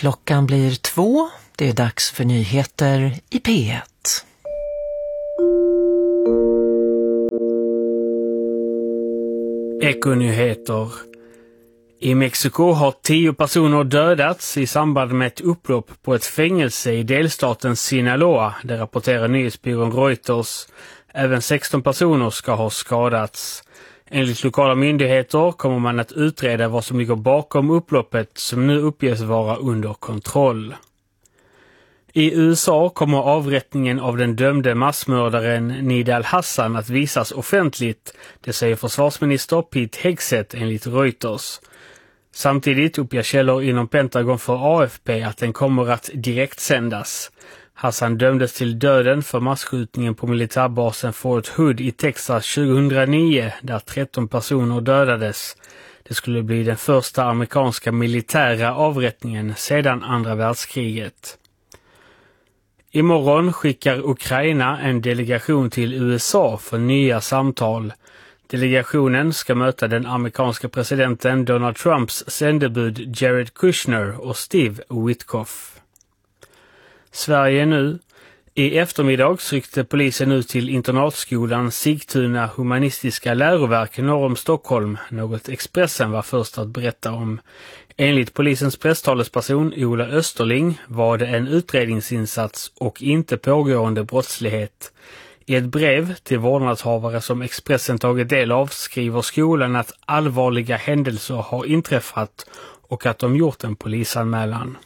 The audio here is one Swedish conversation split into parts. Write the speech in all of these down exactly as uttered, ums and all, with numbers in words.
Klockan blir två. Det är dags för nyheter i P ett. Ekonyheter. I Mexiko har tio personer dödats i samband med ett upplopp på ett fängelse i delstaten Sinaloa, det rapporterar nyhetsbyrån Reuters. Även sexton personer ska ha skadats. Enligt lokala myndigheter kommer man att utreda vad som ligger bakom upploppet som nu uppges vara under kontroll. I U S A kommer avrättningen av den dömde massmördaren Nidal Hassan att visas offentligt, det säger försvarsminister Pete Hegseth enligt Reuters. Samtidigt uppger källor inom Pentagon för A F P att den kommer att direkt sändas. Hassan dömdes till döden för massskjutningen på militärbasen Fort Hood i Texas tjugohundranio där tretton personer dödades. Det skulle bli den första amerikanska militära avrättningen sedan andra världskriget. Imorgon skickar Ukraina en delegation till U S A för nya samtal. Delegationen ska möta den amerikanska presidenten Donald Trumps sändebud Jared Kushner och Steve Witkoff. Sverige nu. I eftermiddag ryckte polisen ut till internatskolan Sigtuna humanistiska läroverk norr om Stockholm, något Expressen var först att berätta om. Enligt polisens presstalesperson Ola Österling var det en utredningsinsats och inte pågående brottslighet. I ett brev till vårdnadshavare som Expressen tagit del av skriver skolan att allvarliga händelser har inträffat och att de gjort en polisanmälan.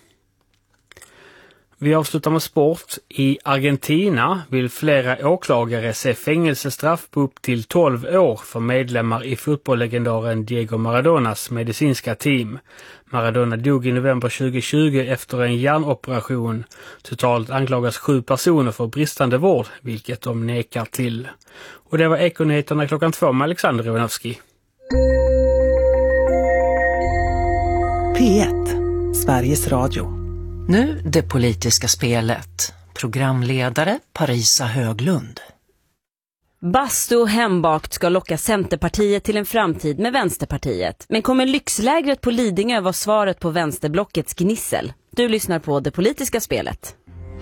Vi avslutar med sport. I Argentina vill flera åklagare se fängelsestraff på upp till tolv år för medlemmar i fotbolllegendaren Diego Maradonas medicinska team. Maradona dog i november tjugohundratjugo efter en hjärnoperation. Totalt anklagas sju personer för bristande vård, vilket de nekar till. Och det var Ekonyheterna klockan två med Alexander Ivanovski. P ett, Sveriges Radio. Nu det politiska spelet. Programledare Parisa Höglund. Bastu och hembakt ska locka Centerpartiet till en framtid med Vänsterpartiet. Men kommer lyxlägret på Lidingö vara svaret på vänsterblockets gnissel? Du lyssnar på det politiska spelet.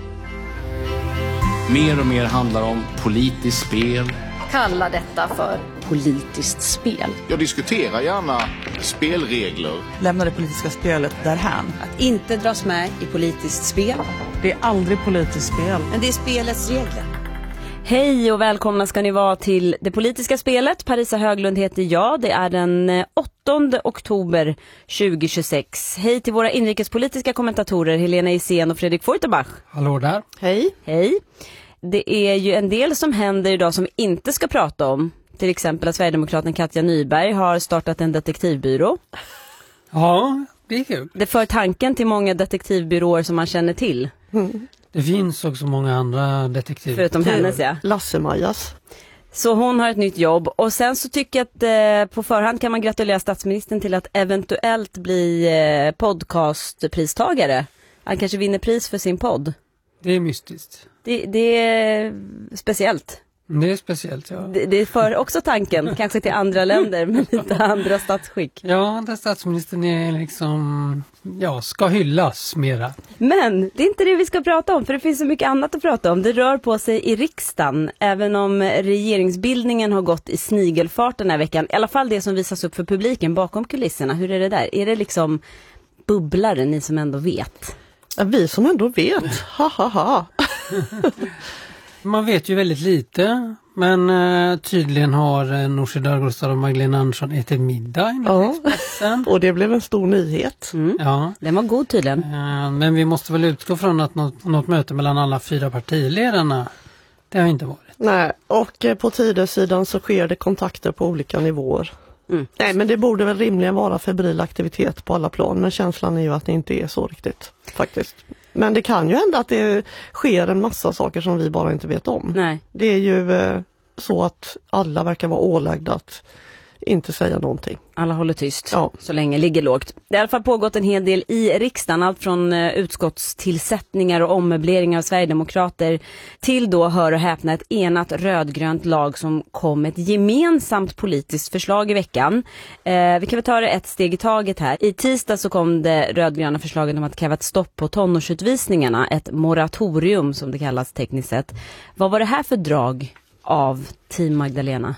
Mer och mer handlar om politiskt spel. Kalla detta för politiskt spel. Jag diskuterar gärna spelregler. Lämna det politiska spelet därhän. Att inte dras med i politiskt spel. Det är aldrig politiskt spel. Men det är spelets regler. Hej och välkomna ska ni vara till det politiska spelet. Parisa Höglund heter jag. Det är den åttonde oktober tjugohundratjugosex. Hej till våra inrikespolitiska kommentatorer Helena Isén och Fredrik Feuterbach. Hallå där. Hej. Hej. Det är ju en del som händer idag som vi inte ska prata om. Till exempel att Sverigedemokraten Katja Nyberg har startat en detektivbyrå. Ja, det är kul. Det för tanken till många detektivbyråer som man känner till. Mm. Det finns också många andra detektiver. Förutom hennes, ja. Lasse-Majas. Så hon har ett nytt jobb. Och sen så tycker jag att eh, på förhand kan man gratulera statsministern till att eventuellt bli eh, podcastpristagare. Han kanske vinner pris för sin podd. Det är mystiskt. Det, det är speciellt. Det är speciellt, ja. Det, det för också tanken, kanske till andra länder med lite andra statsskick. Ja, där statsministern är liksom, ja, ska hyllas mera. Men det är inte det vi ska prata om, för det finns så mycket annat att prata om. Det rör på sig i riksdagen, även om regeringsbildningen har gått i snigelfart den här veckan. I alla fall det som visas upp för publiken bakom kulisserna. Hur är det där? Är det liksom bubblare, ni som ändå vet? Ja, vi som ändå vet. Ha, ha, ha. Man vet ju väldigt lite, men eh, tydligen har eh, Nooshi Dadgostar och Magdalena Andersson ätit middag i ja. Expressen. Och det blev en stor nyhet. Mm. Ja. Den var god tydligen. Eh, men vi måste väl utgå från att något, något möte mellan alla fyra partiledarna, det har inte varit. Nej, och eh, på tidssidan så sker det kontakter på olika nivåer. Mm. Nej, men det borde väl rimligen vara febril aktivitet på alla plan, men känslan är ju att det inte är så riktigt, faktiskt. Men det kan ju hända att det sker en massa saker som vi bara inte vet om. Nej. Det är ju eh, så att alla verkar vara ålagda att inte säga någonting. Alla håller tyst ja. så länge ligger lågt. Det har i alla fall pågått en hel del i riksdagen. Allt från uh, utskottstillsättningar och ommöbleringar av Sverigedemokrater till då, hör och häpna, ett enat rödgrönt lag som kom ett gemensamt politiskt förslag i veckan. Uh, vi kan väl ta det ett steg i taget här. I tisdag så kom det rödgröna förslaget om att kräva ett stopp på tonårsutvisningarna. Ett moratorium som det kallas tekniskt sett. Vad var det här för drag av Team Magdalena?